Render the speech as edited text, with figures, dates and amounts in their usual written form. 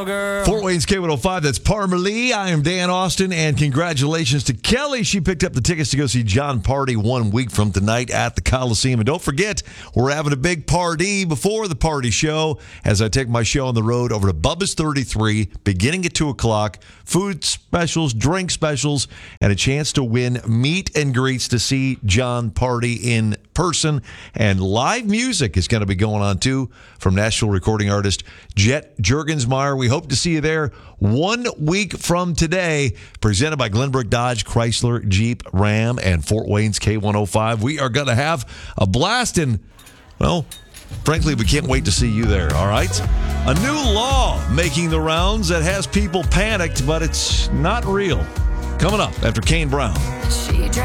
girl. Fort Wayne's K105, that's Parma Lee. I am Dan Austin, and congratulations to Kelly. She picked up the tickets to go see Jon Pardi 1 week from tonight at the Coliseum. And don't forget, we're having a big party before the party show as I take my show on the road over to Bubba's 33, beginning at 2 o'clock. Food specials, drink specials, and a chance to win meet and greets to see Jon Pardi in person. And live music is going to be going on, too, from Nashville recording artist Jet Juergensmeyer. We hope to see you there 1 week from today. Presented by Glenbrook Dodge, Chrysler, Jeep, Ram, and Fort Wayne's K105. We are going to have a blast, and, well, frankly, we can't wait to see you there, all right? A new law making the rounds that has people panicked, but it's not real. Coming up after Kane Brown.